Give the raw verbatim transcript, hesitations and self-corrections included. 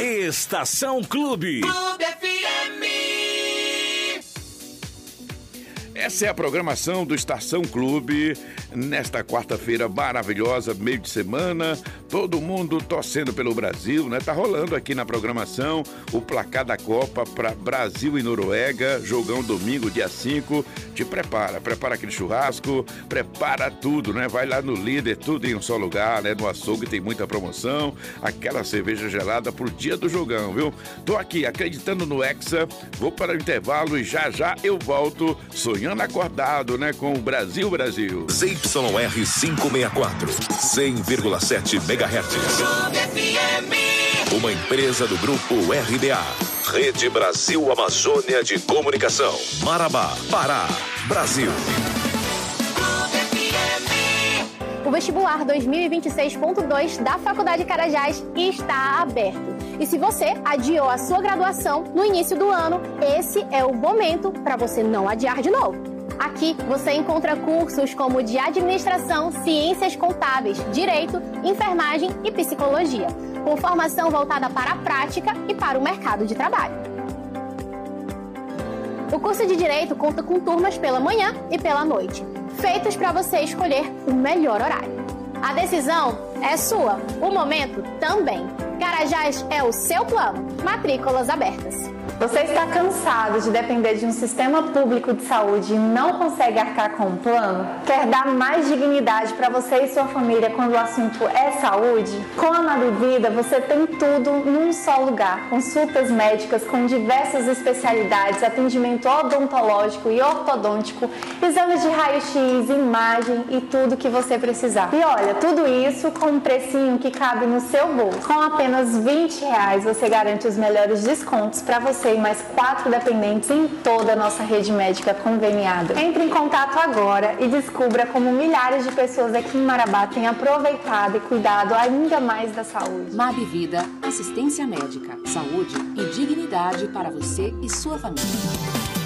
Estação Clube. Clube F M. Essa é a programação do Estação Clube, nesta quarta-feira maravilhosa, meio de semana, todo mundo torcendo pelo Brasil, né? Tá rolando aqui na programação o placar da Copa para Brasil e Noruega, jogão domingo, dia cinco, te prepara, prepara aquele churrasco, prepara tudo, né? Vai lá no Líder, tudo em um só lugar, né? No açougue tem muita promoção, aquela cerveja gelada pro dia do jogão, viu? Tô aqui acreditando no Hexa, vou para o intervalo e já já eu volto sonhando acordado, né, com o Brasil, Brasil. Z Y R quinhentos e sessenta e quatro, cem vírgula sete megahertz. Uma empresa do grupo R B A. Rede Brasil Amazônia de Comunicação. Marabá, Pará, Brasil. O vestibular dois mil e vinte e seis ponto dois da Faculdade Carajás está aberto. E se você adiou a sua graduação no início do ano, esse é o momento para você não adiar de novo. Aqui você encontra cursos como de administração, ciências contábeis, direito, enfermagem e psicologia, com formação voltada para a prática e para o mercado de trabalho. O curso de direito conta com turmas pela manhã e pela noite, feitos para você escolher o melhor horário. A decisão é sua, o momento também. Carajás é o seu plano. Matrículas abertas. Você está cansado de depender de um sistema público de saúde e não consegue arcar com um plano? Quer dar mais dignidade para você e sua família quando o assunto é saúde? Com a Mabivida você tem tudo num só lugar. Consultas médicas com diversas especialidades, atendimento odontológico e ortodôntico, exames de raio-x, imagem e tudo que você precisar. E olha, tudo isso com um precinho que cabe no seu bolso. Com apenas vinte reais você garante os melhores descontos para você e mais quatro dependentes em toda a nossa rede médica conveniada. Entre em contato agora e descubra como milhares de pessoas aqui em Marabá têm aproveitado e cuidado ainda mais da saúde. Mabivida, assistência médica, saúde e dignidade para você e sua família.